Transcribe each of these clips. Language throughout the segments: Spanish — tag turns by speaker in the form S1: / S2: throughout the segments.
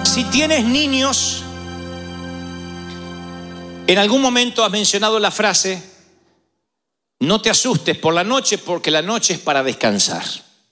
S1: Si tienes niños, en algún momento has mencionado la frase: no te asustes por la noche, porque la noche es para descansar.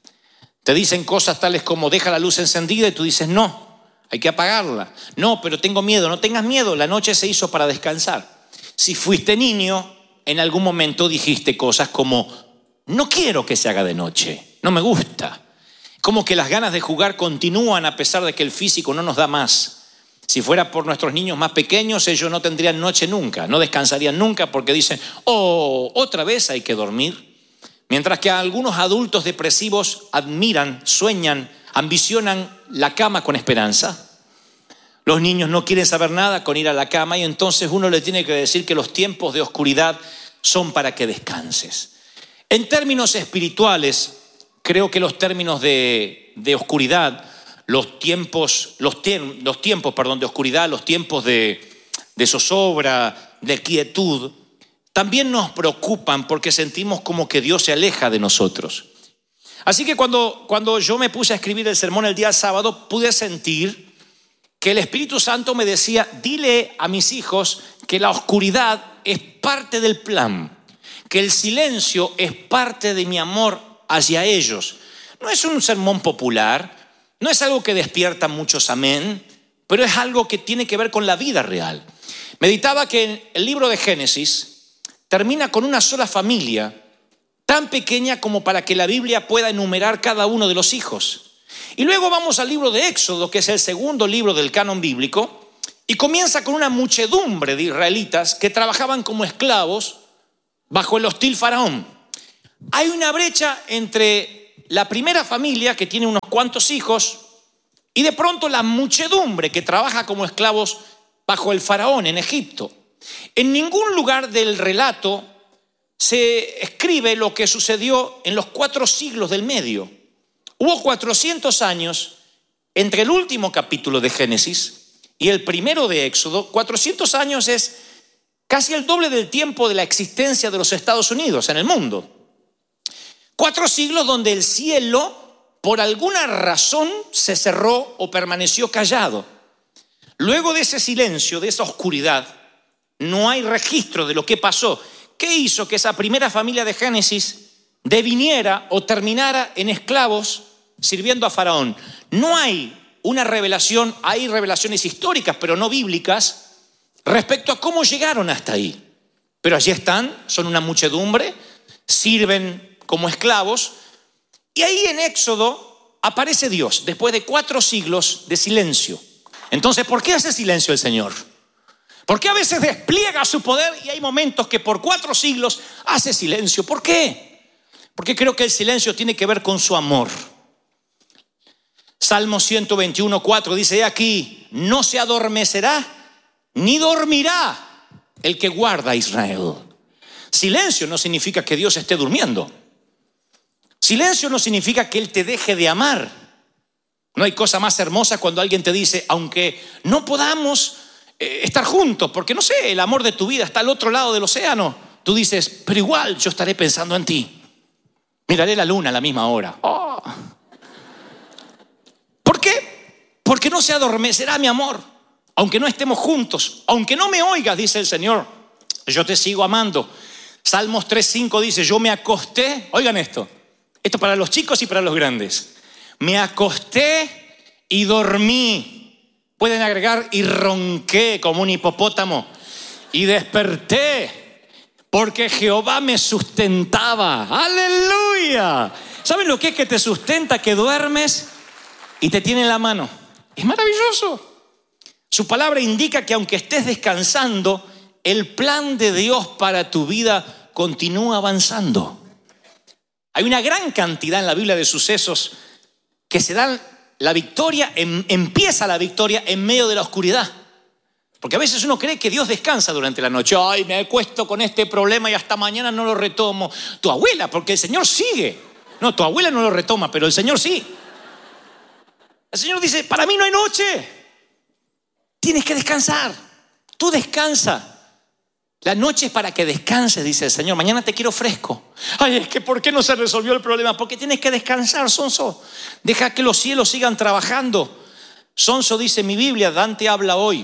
S1: Te dicen cosas tales como: deja la luz encendida, y tú dices: no, hay que apagarla. No, pero tengo miedo. No tengas miedo, la noche se hizo para descansar. Si fuiste niño, en algún momento dijiste cosas como: no quiero que se haga de noche, no me gusta. Como que las ganas de jugar continúan a pesar de que el físico no nos da más. Si fuera por nuestros niños más pequeños, ellos no tendrían noche nunca, no descansarían nunca, porque dicen: oh, otra vez hay que dormir. Mientras que algunos adultos depresivos admiran, sueñan, ambicionan la cama con esperanza. Los niños no quieren saber nada con ir a la cama, y entonces uno le tiene que decir que los tiempos de oscuridad son para que descanses. En términos espirituales, creo que los términos de oscuridad, los tiempos de oscuridad, los tiempos de zozobra, de quietud, también nos preocupan, porque sentimos como que Dios se aleja de nosotros. Así que cuando yo me puse a escribir el sermón el día sábado, pude sentir que el Espíritu Santo me decía: dile a mis hijos que la oscuridad es parte del plan, que el silencio es parte de mi amor hacia ellos. No es un sermón popular, no es algo que despierta muchos amén, pero es algo que tiene que ver con la vida real. Meditaba que el libro de Génesis termina con una sola familia, tan pequeña como para que la Biblia pueda enumerar cada uno de los hijos. Y luego vamos al libro de Éxodo, que es el segundo libro del canon bíblico, y comienza con una muchedumbre de israelitas que trabajaban como esclavos bajo el hostil faraón. Hay una brecha entre la primera familia, que tiene unos cuantos hijos, y de pronto la muchedumbre que trabaja como esclavos bajo el faraón en Egipto. En ningún lugar del relato se escribe lo que sucedió en los 4 siglos del medio. Hubo 400 años entre el último capítulo de Génesis y el primero de Éxodo. 400 años es casi el doble del tiempo de la existencia de los Estados Unidos en el mundo. 4 siglos donde el cielo, por alguna razón, se cerró o permaneció callado. Luego de ese silencio, de esa oscuridad, no hay registro de lo que pasó. ¿Qué hizo que esa primera familia de Génesis deviniera o terminara en esclavos sirviendo a Faraón? No hay una revelación, hay revelaciones históricas, pero no bíblicas, respecto a cómo llegaron hasta ahí. Pero allí están, son una muchedumbre, sirven como esclavos, y ahí en Éxodo aparece Dios, después de 4 siglos de silencio. Entonces, ¿por qué hace silencio el Señor? Porque a veces despliega su poder y hay momentos que por 4 siglos hace silencio. ¿Por qué? Porque creo que el silencio tiene que ver con su amor. Salmo 121:4 dice: he aquí, no se adormecerá ni dormirá el que guarda a Israel. Silencio no significa que Dios esté durmiendo. Silencio no significa que Él te deje de amar. No hay cosa más hermosa cuando alguien te dice: aunque no podamos estar juntos, porque no sé, el amor de tu vida está al otro lado del océano, tú dices: pero igual yo estaré pensando en ti. Miraré la luna a la misma hora. Oh. ¿Por qué? Porque no se adormecerá mi amor. Aunque no estemos juntos, aunque no me oigas, dice el Señor, yo te sigo amando. Salmos 3:5 dice: yo me acosté, oigan esto para los chicos y para los grandes. Me acosté y dormí. Pueden agregar: y ronqué como un hipopótamo. Y desperté porque Jehová me sustentaba. ¡Aleluya! ¿Saben lo que es que te sustenta? Que duermes y te tiene en la mano. Es maravilloso. Su palabra indica que aunque estés descansando, el plan de Dios para tu vida continúa avanzando. Hay una gran cantidad en la Biblia de sucesos que se dan la victoria, empieza la victoria en medio de la oscuridad. Porque a veces uno cree que Dios descansa durante la noche. Ay, me acuesto con este problema y hasta mañana no lo retomo. Tu abuela, porque el Señor sigue. No, tu abuela no lo retoma, pero el Señor sí. El Señor dice: para mí no hay noche. Tienes que descansar. Tú descansa. La noche es para que descanses, dice el Señor. Mañana te quiero fresco. Ay, es que ¿por qué no se resolvió el problema? Porque tienes que descansar, sonso. Deja que los cielos sigan trabajando. Sonso dice mi Biblia, Dante habla hoy.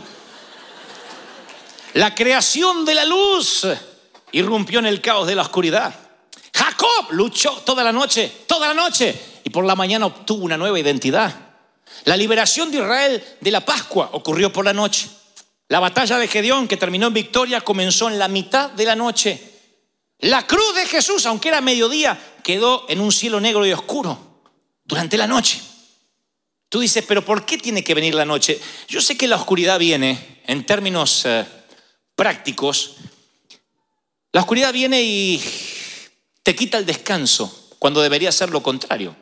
S1: La creación de la luz irrumpió en el caos de la oscuridad. Jacob luchó toda la noche, y por la mañana obtuvo una nueva identidad. La liberación de Israel de la Pascua ocurrió por la noche. La batalla de Gedeón, que terminó en victoria, comenzó en la mitad de la noche. La cruz de Jesús, aunque era mediodía, quedó en un cielo negro y oscuro durante la noche. Tú dices, pero ¿por qué tiene que venir la noche? Yo sé que la oscuridad viene, en términos prácticos, la oscuridad viene y te quita el descanso, cuando debería ser lo contrario.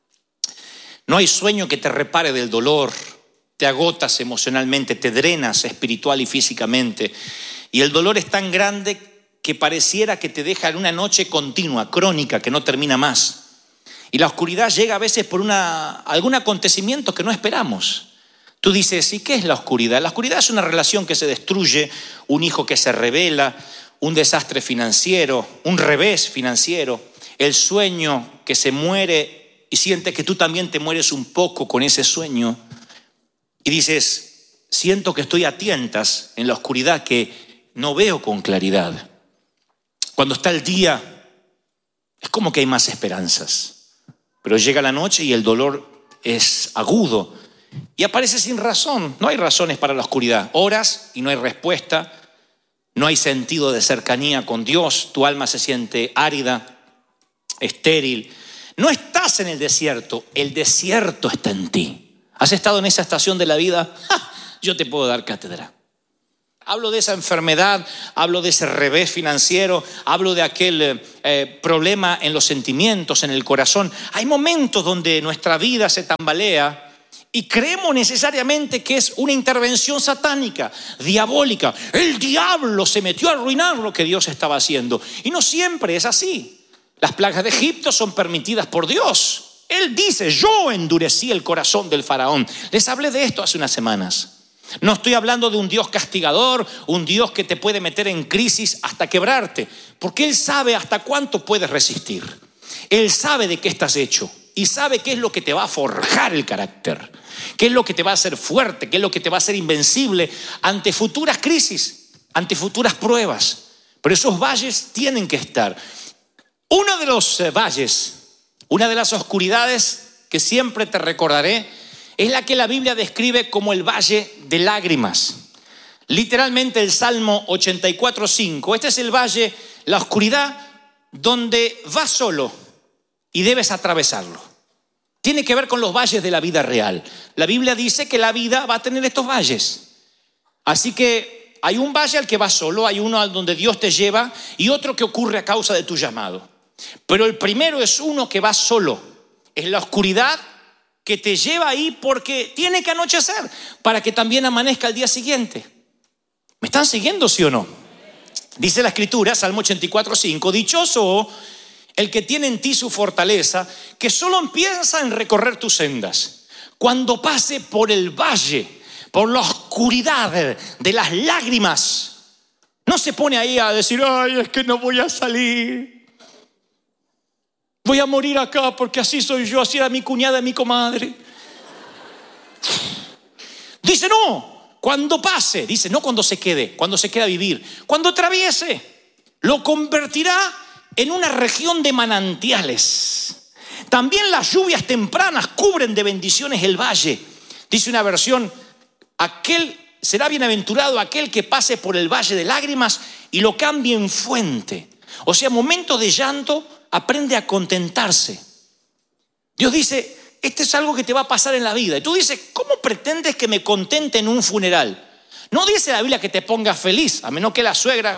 S1: No hay sueño que te repare del dolor, te agotas emocionalmente, te drenas espiritual y físicamente, y el dolor es tan grande que pareciera que te deja en una noche continua, crónica, que no termina más. Y la oscuridad llega a veces por algún acontecimiento que no esperamos. Tú dices, ¿y qué es la oscuridad? La oscuridad es una relación que se destruye, un hijo que se revela, un desastre financiero, un revés financiero, el sueño que se muere y sientes que tú también te mueres un poco con ese sueño. Y dices, siento que estoy a tientas en la oscuridad que no veo con claridad. Cuando está el día, es como que hay más esperanzas. Pero llega la noche y el dolor es agudo y aparece sin razón. No hay razones para la oscuridad. Oras y no hay respuesta. No hay sentido de cercanía con Dios. Tu alma se siente árida, estéril. No estás en el desierto está en ti. ¿Has estado en esa estación de la vida? Yo te puedo dar cátedra. Hablo de esa enfermedad, hablo de ese revés financiero, hablo de aquel problema en los sentimientos, en el corazón. Hay momentos donde nuestra vida se tambalea y creemos necesariamente que es una intervención satánica, diabólica. El diablo se metió a arruinar lo que Dios estaba haciendo. Y no siempre es así. Las plagas de Egipto son permitidas por Dios. Él dice, yo endurecí el corazón del faraón. Les hablé de esto hace unas semanas. No estoy hablando de un Dios castigador, un Dios que te puede meter en crisis hasta quebrarte, porque Él sabe hasta cuánto puedes resistir. Él sabe de qué estás hecho y sabe qué es lo que te va a forjar el carácter, qué es lo que te va a hacer fuerte, qué es lo que te va a hacer invencible ante futuras crisis, ante futuras pruebas. Pero esos valles tienen que estar. Uno de los valles, una de las oscuridades que siempre te recordaré, es la que la Biblia describe como el valle de lágrimas. Literalmente el Salmo 84:5. Este es el valle, la oscuridad, donde vas solo y debes atravesarlo. Tiene que ver con los valles de la vida real. La Biblia dice que la vida va a tener estos valles. Así que hay un valle al que vas solo, hay uno al donde Dios te lleva y otro que ocurre a causa de tu llamado. Pero el primero es uno que va solo. Es la oscuridad que te lleva ahí porque tiene que anochecer para que también amanezca al día siguiente. ¿Me están siguiendo, sí o no? Dice la Escritura, Salmo 84:5, dichoso el que tiene en ti su fortaleza, que solo piensa en recorrer tus sendas. Cuando pase por el valle, por la oscuridad de las lágrimas, no se pone ahí a decir, ay, es que no voy a salir. Voy a morir acá porque así soy yo, así era mi cuñada y mi comadre. Dice no, cuando pase, dice no cuando se quede a vivir, cuando atraviese, lo convertirá en una región de manantiales. También las lluvias tempranas cubren de bendiciones el valle. Dice una versión, será bienaventurado aquel que pase por el valle de lágrimas y lo cambie en fuente. O sea, momentos de llanto, aprende a contentarse. Dios dice, esto es algo que te va a pasar en la vida. Y tú dices, ¿cómo pretendes que me contente en un funeral? No dice la Biblia que te pongas feliz, a menos que la suegra,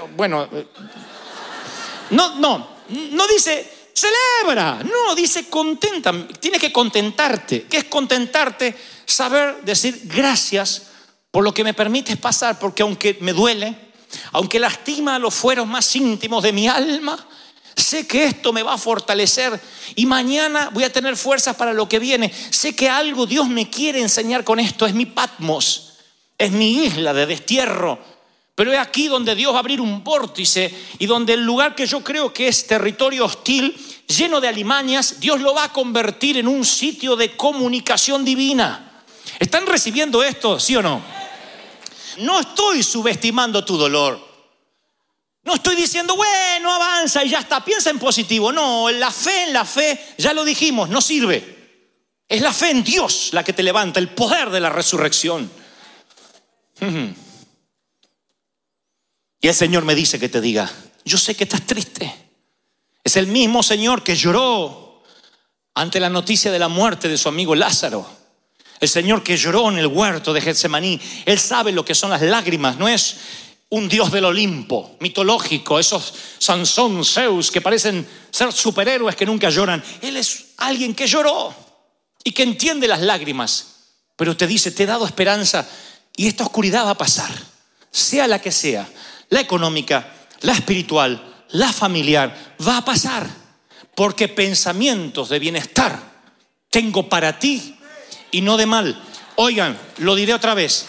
S1: no dice celebra, no, dice contenta. Tienes que contentarte. ¿Qué es contentarte? Saber decir gracias por lo que me permites pasar, porque aunque me duele, aunque lastima los fueros más íntimos de mi alma, sé que esto me va a fortalecer y mañana voy a tener fuerzas para lo que viene. Sé que algo Dios me quiere enseñar con esto. Es mi Patmos, es mi isla de destierro. Pero es aquí donde Dios va a abrir un vórtice y donde el lugar que yo creo que es territorio hostil, lleno de alimañas, Dios lo va a convertir en un sitio de comunicación divina. ¿Están recibiendo esto, sí o no? No estoy subestimando tu dolor. No estoy diciendo, bueno, avanza y ya está, piensa en positivo. No, en la fe, ya lo dijimos, no sirve. Es la fe en Dios la que te levanta, el poder de la resurrección. Y el Señor me dice que te diga, yo sé que estás triste. Es el mismo Señor que lloró ante la noticia de la muerte de su amigo Lázaro. El Señor que lloró en el huerto de Getsemaní. Él sabe lo que son las lágrimas. No es un Dios del Olimpo mitológico, esos Sansón, Zeus que parecen ser superhéroes que nunca lloran. Él es alguien que lloró y que entiende las lágrimas, pero te dice, te he dado esperanza y esta oscuridad va a pasar, sea la que sea, la económica, la espiritual, la familiar, va a pasar, porque pensamientos de bienestar tengo para ti y no de mal. Oigan, lo diré otra vez.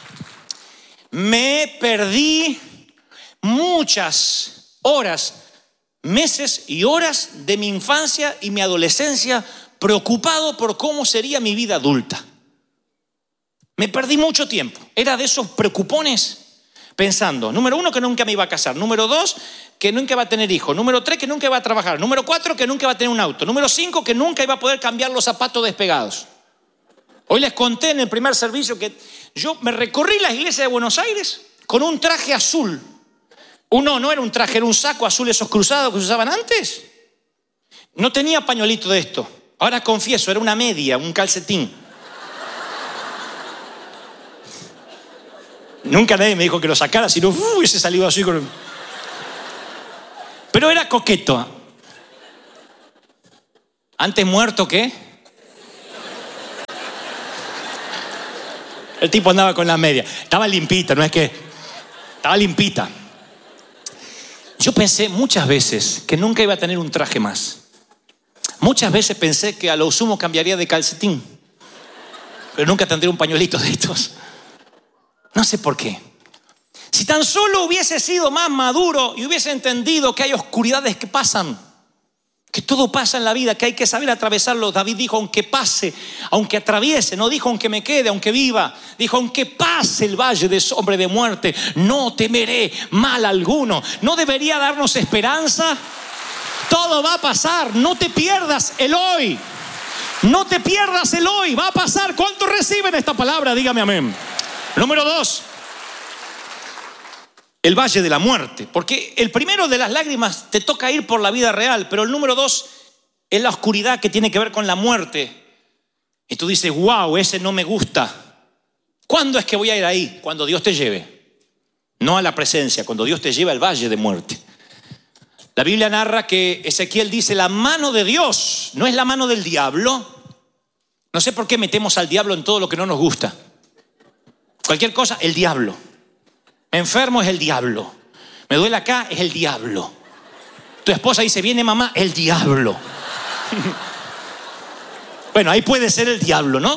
S1: Me perdí muchas horas, meses y horas de mi infancia y mi adolescencia preocupado por cómo sería mi vida adulta. Me perdí mucho tiempo. Era de esos preocupones pensando, número 1, que nunca me iba a casar. Número 2, que nunca iba a tener hijos. Número 3, que nunca iba a trabajar. Número 4, que nunca iba a tener un auto. Número 5, que nunca iba a poder cambiar los zapatos despegados. Hoy les conté en el primer servicio que yo me recorrí las iglesias de Buenos Aires con un traje azul. No era un traje, era un saco azul, esos cruzados que se usaban antes. No tenía pañuelito de esto. Ahora confieso, era una media, un calcetín. Nunca nadie me dijo que lo sacara, sino hubiese salido así con... Pero era coqueto. Antes muerto que... El tipo andaba con la media. Estaba limpita, no es que... Estaba limpita. Yo pensé muchas veces que nunca iba a tener un traje más. Muchas veces pensé que a lo sumo cambiaría de calcetín. Pero nunca tendría un pañuelito de estos. No sé por qué. Si tan solo hubiese sido más maduro y hubiese entendido que hay oscuridades que pasan, que todo pasa en la vida, que hay que saber atravesarlo. David dijo, aunque pase, aunque atraviese, no dijo aunque me quede, aunque viva. Dijo, aunque pase el valle de sombra de muerte, no temeré mal alguno. ¿No debería darnos esperanza? Todo va a pasar, no te pierdas el hoy. No te pierdas el hoy, va a pasar. ¿Cuántos reciben esta palabra? Dígame amén. Número 2, el valle de la muerte. Porque el primero de las lágrimas te toca ir por la vida real, pero el número 2 es la oscuridad que tiene que ver con la muerte. Y tú dices, wow, ese no me gusta. ¿Cuándo es que voy a ir ahí? Cuando Dios te lleve. No a la presencia, cuando Dios te lleva al valle de muerte. La Biblia narra que Ezequiel dice, la mano de Dios no es la mano del diablo. No sé por qué metemos al diablo en todo lo que no nos gusta. Cualquier cosa, el diablo. Me enfermo, es el diablo. Me duele acá, es el diablo. Tu esposa dice, viene mamá, el diablo. Bueno, ahí puede ser el diablo, ¿no?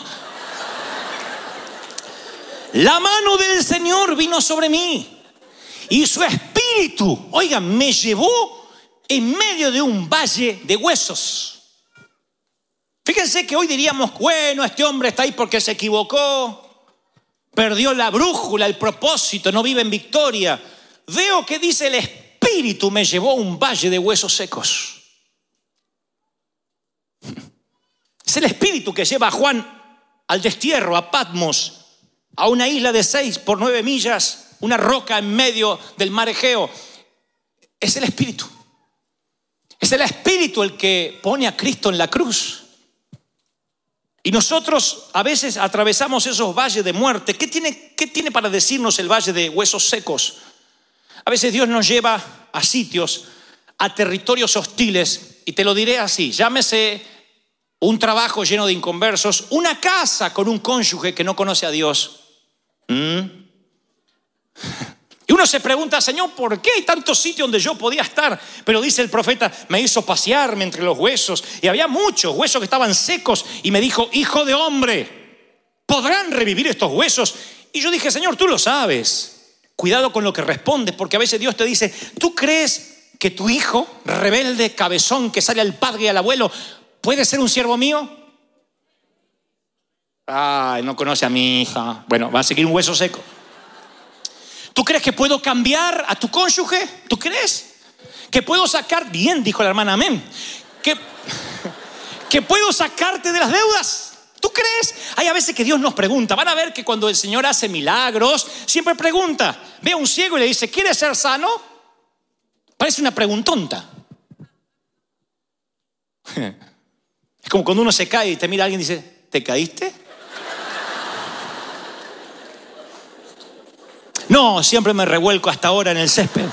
S1: La mano del Señor vino sobre mí y su espíritu, oigan, me llevó en medio de un valle de huesos. Fíjense que hoy diríamos, bueno, este hombre está ahí porque se equivocó. Perdió la brújula, el propósito, no vive en victoria. Veo que dice el espíritu me llevó a un valle de huesos secos. Es el espíritu que lleva a Juan al destierro, a Patmos, a una isla de 6 por 9 millas, una roca en medio del mar Egeo. Es el espíritu. Es el espíritu el que pone a Cristo en la cruz. Y nosotros a veces atravesamos esos valles de muerte. ¿Qué tiene para decirnos el valle de huesos secos? A veces Dios nos lleva a sitios, a territorios hostiles. Y te lo diré así, llámese un trabajo lleno de inconversos, una casa con un cónyuge que no conoce a Dios. Y uno se pregunta, Señor, ¿por qué hay tantos sitios donde yo podía estar? Pero dice el profeta, me hizo pasearme entre los huesos. Y había muchos huesos que estaban secos. Y me dijo, hijo de hombre, ¿podrán revivir estos huesos? Y yo dije, Señor, tú lo sabes. Cuidado con lo que respondes, porque a veces Dios te dice, ¿tú crees que tu hijo, rebelde, cabezón, que sale al padre y al abuelo, puede ser un siervo mío? Ay, no conoce a mi hija. Bueno, va a seguir un hueso seco. ¿Tú crees que puedo cambiar a tu cónyuge? ¿Tú crees? ¿Que puedo sacar? Bien, dijo la hermana, amén. ¿Que puedo sacarte de las deudas? ¿Tú crees? Hay a veces que Dios nos pregunta. Van a ver que cuando el Señor hace milagros, siempre pregunta. Ve a un ciego y le dice, ¿quieres ser sano? Parece una preguntonta. Es como cuando uno se cae y te mira a alguien y dice, ¿te caíste? No, siempre me revuelco hasta ahora en el césped.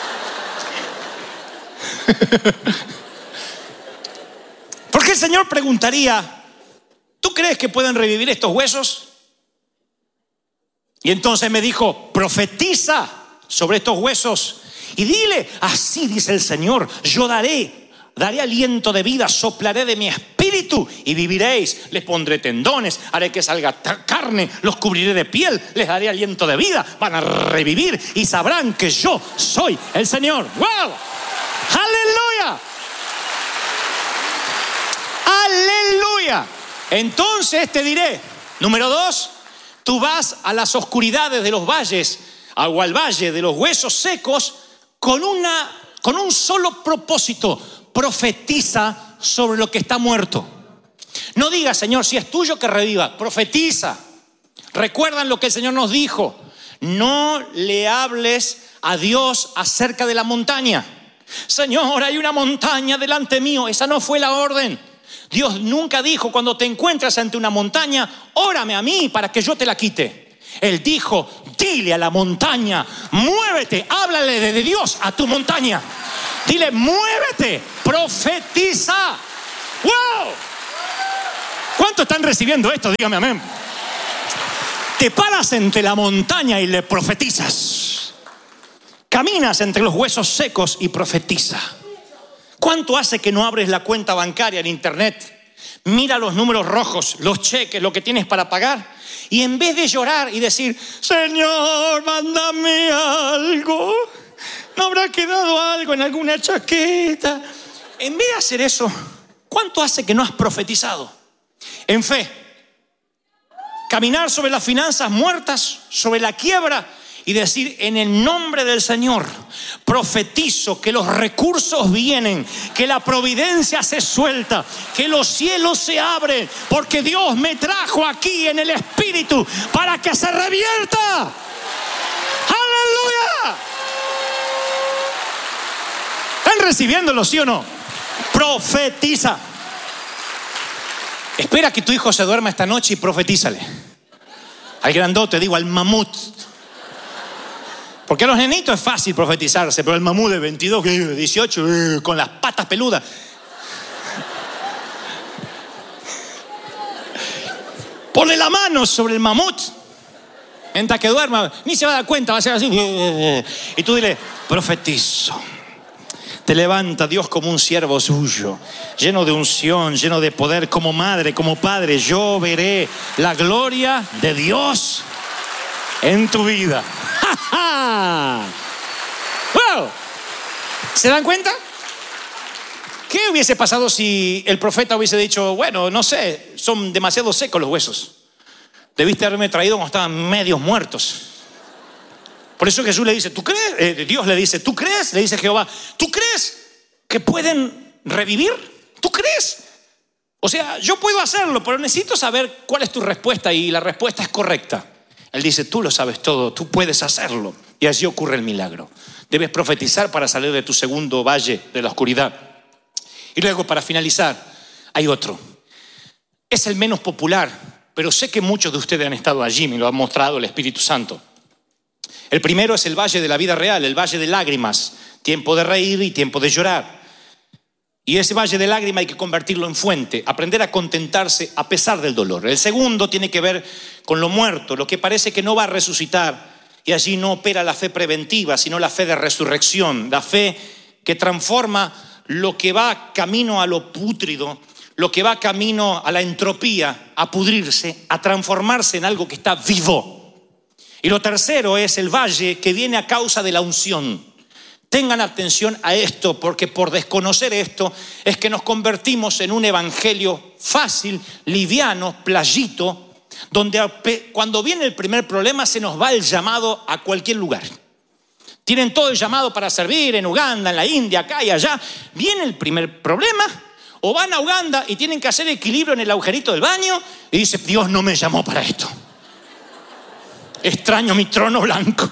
S1: ¿Por qué el Señor preguntaría, ¿tú crees que pueden revivir estos huesos? Y entonces me dijo, profetiza sobre estos huesos y dile, así dice el Señor, yo daré aliento de vida, soplaré de mi espíritu y viviréis. Les pondré tendones, haré que salga carne, los cubriré de piel, les daré aliento de vida, van a revivir y sabrán que yo soy el Señor. ¡Wow! ¡Aleluya! ¡Aleluya! Entonces te diré, número 2, tú vas a las oscuridades de los valles, o al valle de los huesos secos, con un solo propósito: profetiza sobre lo que está muerto. No digas, Señor, si es tuyo que reviva. Profetiza. Recuerdan lo que el Señor nos dijo: no le hables a Dios acerca de la montaña. Señor, hay una montaña delante mío. Esa no fue la orden. Dios nunca dijo, cuando te encuentras ante una montaña, órame a mí para que yo te la quite. Él dijo, dile a la montaña, muévete, háblale de Dios a tu montaña. Dile, muévete, profetiza. ¡Wow! ¿Cuántos están recibiendo esto? Dígame amén. Te paras entre la montaña y le profetizas. Caminas entre los huesos secos y profetiza. ¿Cuánto hace que no abres la cuenta bancaria en internet? Mira los números rojos, los cheques, lo que tienes para pagar. Y en vez de llorar y decir, Señor, mándame algo, ¿no habrá quedado algo en alguna chaqueta? En vez de hacer eso, ¿cuánto hace que no has profetizado? En fe, caminar sobre las finanzas muertas, sobre la quiebra, y decir, en el nombre del Señor, profetizo que los recursos vienen, que la providencia se suelta, que los cielos se abren, porque Dios me trajo aquí en el Espíritu para que se revierta. ¡Aleluya! ¿Están recibiéndolo, sí o no? Profetiza. Espera que tu hijo se duerma esta noche y profetízale. Al grandote, digo, al mamut. Porque a los nenitos es fácil profetizarse, pero el mamut de 22, 18, con las patas peludas. Ponle la mano sobre el mamut mientras que duerma, ni se va a dar cuenta, va a ser así. Y tú dile, profetizo. Te levanta Dios como un siervo suyo, lleno de unción, lleno de poder, como madre, como padre. Yo veré la gloria de Dios en tu vida. ¡Wow! ¿Se dan cuenta? ¿Qué hubiese pasado si el profeta hubiese dicho, bueno, no sé, son demasiado secos los huesos? Debiste haberme traído cuando estaban medios muertos. Por eso Jesús le dice, ¿tú crees? Dios le dice, ¿tú crees? Le dice Jehová, ¿tú crees que pueden revivir? ¿Tú crees? O sea, yo puedo hacerlo, pero necesito saber cuál es tu respuesta, y la respuesta es correcta. Él dice, tú lo sabes todo, tú puedes hacerlo. Y así ocurre el milagro. Debes profetizar para salir de tu segundo valle de la oscuridad. Y luego, para finalizar, hay otro. Es el menos popular, pero sé que muchos de ustedes han estado allí, me lo ha mostrado el Espíritu Santo. El primero es el valle de la vida real, el valle de lágrimas. Tiempo de reír y tiempo de llorar. Y ese valle de lágrimas hay que convertirlo en fuente, aprender a contentarse a pesar del dolor. El segundo tiene que ver con lo muerto, lo que parece que no va a resucitar. Y allí no opera la fe preventiva, sino la fe de resurrección, la fe que transforma lo que va camino a lo pútrido, lo que va camino a la entropía, a pudrirse, a transformarse en algo que está vivo. Y lo tercero es el valle que viene a causa de la unción. Tengan atención a esto, porque por desconocer esto es que nos convertimos en un evangelio fácil, liviano, playito, donde cuando viene el primer problema se nos va el llamado a cualquier lugar. Tienen todo el llamado para servir en Uganda, en la India, acá y allá. Viene el primer problema, o van a Uganda y tienen que hacer equilibrio en el agujerito del baño y dice, Dios no me llamó para esto. Extraño mi trono blanco.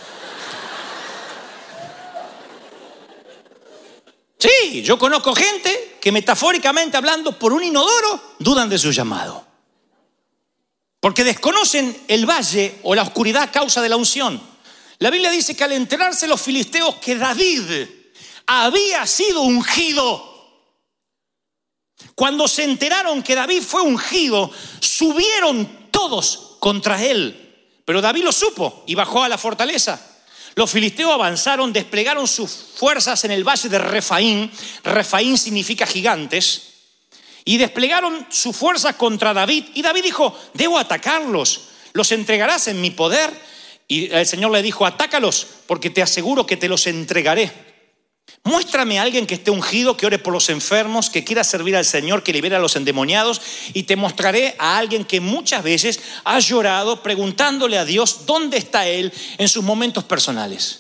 S1: Sí, yo conozco gente que metafóricamente hablando por un inodoro dudan de su llamado. Porque desconocen el valle o la oscuridad a causa de la unción. La Biblia dice que al enterarse los filisteos que David había sido ungido, cuando se enteraron que David fue ungido, subieron todos contra él. Pero David lo supo y bajó a la fortaleza. Los filisteos avanzaron, desplegaron sus fuerzas en el valle de Refaín. Refaín significa gigantes. Y desplegaron sus fuerzas contra David. Y David dijo, debo atacarlos, ¿los entregarás en mi poder? Y el Señor le dijo, atácalos, porque te aseguro que te los entregaré. Muéstrame a alguien que esté ungido, que ore por los enfermos, que quiera servir al Señor, que libere a los endemoniados, y te mostraré a alguien que muchas veces ha llorado preguntándole a Dios dónde está Él en sus momentos personales.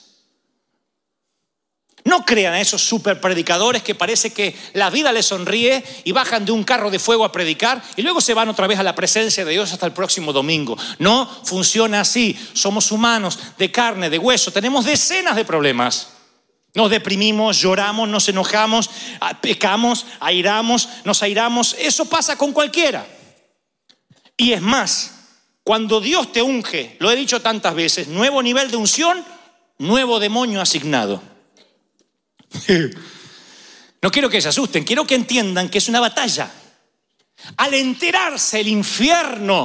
S1: No crean a esos super predicadores que parece que la vida les sonríe y bajan de un carro de fuego a predicar y luego se van otra vez a la presencia de Dios hasta el próximo domingo. No funciona así. Somos humanos, de carne, de hueso. Tenemos decenas de problemas. Nos deprimimos, lloramos, nos enojamos, pecamos, nos airamos. Eso pasa con cualquiera. Y es más, cuando Dios te unge, lo he dicho tantas veces, nuevo nivel de unción, nuevo demonio asignado. No quiero que se asusten, quiero que entiendan que es una batalla. Al enterarse el infierno